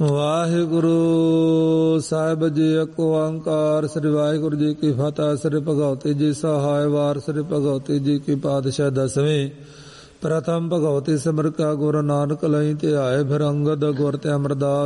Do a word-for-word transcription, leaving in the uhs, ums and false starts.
ਵਾਹਿਗੁਰੂ ਸਾਹਿਬ ਜੀ। ਇੱਕ ਓੰਕਾਰ। ਸ੍ਰੀ ਵਾਹਿਗੁਰੂ ਜੀ ਕੀ ਫਤਿਹ। ਸ੍ਰੀ ਭਗਵਤੀ ਜੀ ਸਹਾਇ ਵਾਰ। ਸ੍ਰੀ ਭਗਵਤੀ ਜੀ ਕੀ ਪਾਤਸ਼ਾਹ ਦਸਵੀਂ। ਪ੍ਰਥਮ ਭਗਵਤੀ ਸਿਮਰ ਕਾ ਗੁਰੂ ਨਾਨਕ ਲਈ ਧਿਆਏ। ਫਿਰ ਅੰਗਦ ਗੁਰ ਤੇ ਅਮਰਦਾਸ